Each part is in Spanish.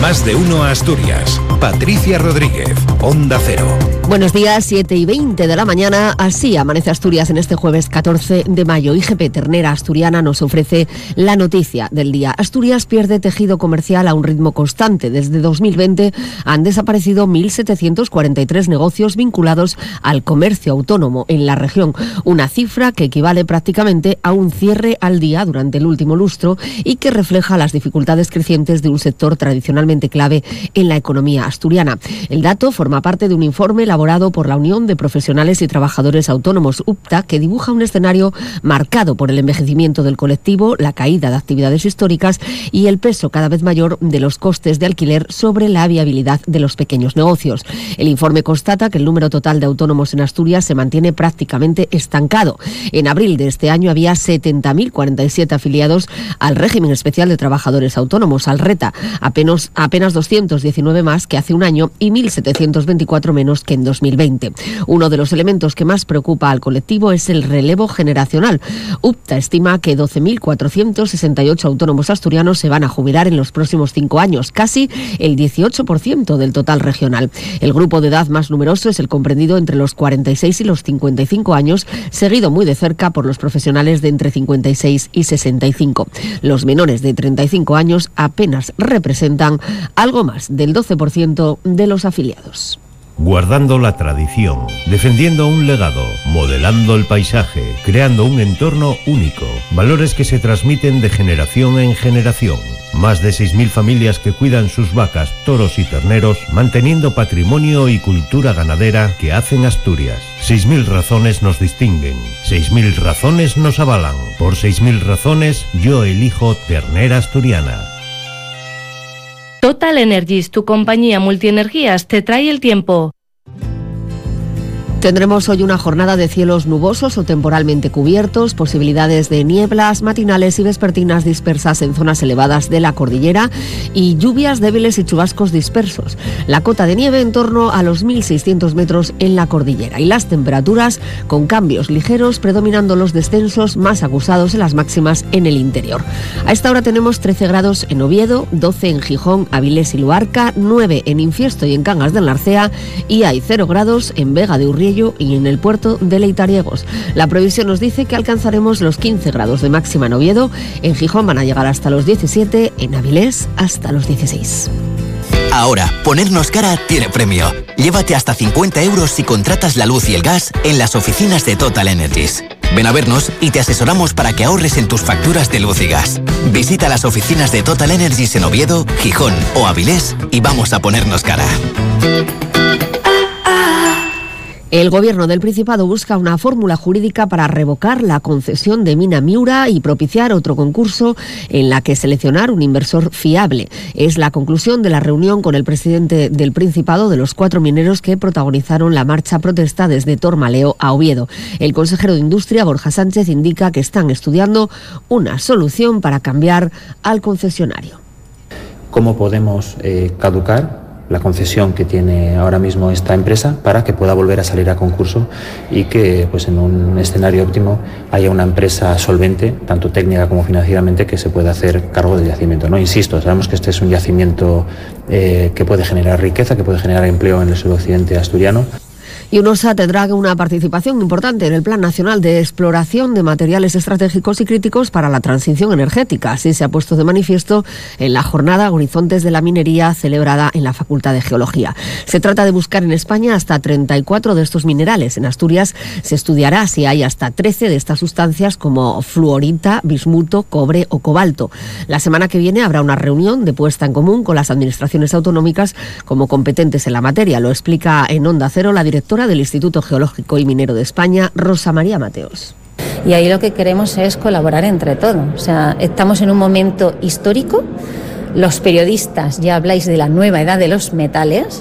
Más de uno Asturias. Patricia Rodríguez, Onda Cero. Buenos días, 7:20 de la mañana. Así amanece Asturias en este jueves 14 de mayo. IGP Ternera Asturiana nos ofrece la noticia del día. Asturias pierde tejido comercial a un ritmo constante. Desde 2020 han desaparecido 1.743 negocios vinculados al comercio autónomo en la región. Una cifra que equivale prácticamente a un cierre al día durante el último lustro y que refleja las dificultades crecientes de un sector tradicionalmente clave en la economía asturiana. El dato forma parte de un informe elaborado por la Unión de Profesionales y Trabajadores Autónomos, UPTA, que dibuja un escenario marcado por el envejecimiento del colectivo, la caída de actividades históricas y el peso cada vez mayor de los costes de alquiler sobre la viabilidad de los pequeños negocios. El informe constata que el número total de autónomos en Asturias se mantiene prácticamente estancado. En abril de este año había 70.047 afiliados al régimen especial de trabajadores autónomos, al RETA, apenas 219 más que hace un año y 1.724 menos que en 2020. Uno de los elementos que más preocupa al colectivo es el relevo generacional. UPTA estima que 12.468 autónomos asturianos se van a jubilar en los próximos 5 años, casi el 18% del total regional. El grupo de edad más numeroso es el comprendido entre los 46 y los 55 años, seguido muy de cerca por los profesionales de entre 56 y 65. Los menores de 35 años apenas representan algo más del 12% de los afiliados. Guardando la tradición, defendiendo un legado, modelando el paisaje, creando un entorno único, valores que se transmiten de generación en generación. Más de 6.000 familias que cuidan sus vacas, toros y terneros, manteniendo patrimonio y cultura ganadera que hacen Asturias. 6.000 razones nos distinguen, 6.000 razones nos avalan. Por 6.000 razones, yo elijo Ternera Asturiana. Total Energies, tu compañía multienergías, te trae el tiempo. Tendremos hoy una jornada de cielos nubosos o temporalmente cubiertos, posibilidades de nieblas matinales y vespertinas dispersas en zonas elevadas de la cordillera y lluvias débiles y chubascos dispersos. La cota de nieve en torno a los 1.600 metros en la cordillera y las temperaturas con cambios ligeros, predominando los descensos más acusados en las máximas en el interior. A esta hora tenemos 13 grados en Oviedo, 12 en Gijón, Avilés y Luarca, 9 en Infiesto y en Cangas del Narcea y hay 0 grados en Vega de Urriello y en el puerto de Leitariegos. La previsión nos dice que alcanzaremos los 15 grados de máxima en Oviedo, en Gijón van a llegar hasta los 17, en Avilés hasta los 16. Ahora, ponernos cara tiene premio. Llévate hasta 50 euros si contratas la luz y el gas en las oficinas de Total Energies. Ven a vernos y te asesoramos para que ahorres en tus facturas de luz y gas. Visita las oficinas de Total Energies en Oviedo, Gijón o Avilés y vamos a ponernos cara. El Gobierno del Principado busca una fórmula jurídica para revocar la concesión de Mina Miura y propiciar otro concurso en la que seleccionar un inversor fiable. Es la conclusión de la reunión con el presidente del Principado de los 4 mineros que protagonizaron la marcha protesta desde Tormaleo a Oviedo. El consejero de Industria, Borja Sánchez, indica que están estudiando una solución para cambiar al concesionario. ¿Cómo podemos caducar la concesión que tiene ahora mismo esta empresa para que pueda volver a salir a concurso y que, pues, en un escenario óptimo haya una empresa solvente, tanto técnica como financieramente, que se pueda hacer cargo del yacimiento, ¿no? Insisto, sabemos que este es un yacimiento que puede generar riqueza, que puede generar empleo en el suroccidente asturiano. Y UNOSA tendrá una participación importante en el Plan Nacional de Exploración de Materiales Estratégicos y Críticos para la Transición Energética. Así se ha puesto de manifiesto en la jornada Horizontes de la Minería celebrada en la Facultad de Geología. Se trata de buscar en España hasta 34 de estos minerales. En Asturias se estudiará si hay hasta 13 de estas sustancias como fluorita, bismuto, cobre o cobalto. La semana que viene habrá una reunión de puesta en común con las administraciones autonómicas como competentes en la materia. Lo explica en Onda Cero la directora del Instituto Geológico y Minero de España, Rosa María Mateos. Y ahí lo que queremos es colaborar entre todos. O sea, estamos en un momento histórico. Los periodistas ya habláis de la nueva edad de los metales,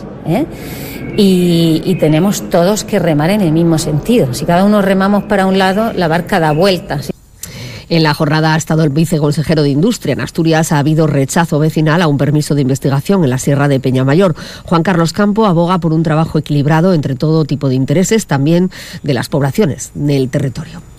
y tenemos todos que remar en el mismo sentido. Si cada uno remamos para un lado, la barca da vueltas. En la jornada ha estado el viceconsejero de Industria. En Asturias ha habido rechazo vecinal a un permiso de investigación en la Sierra de Peñamayor. Juan Carlos Campo aboga por un trabajo equilibrado entre todo tipo de intereses, también de las poblaciones del territorio.